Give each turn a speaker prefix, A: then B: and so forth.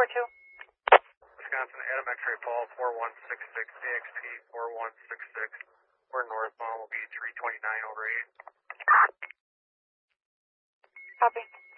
A: Wisconsin, Adam X-ray Paul 4166, AXP 4166. We're northbound, will be 329 over 8.
B: Copy.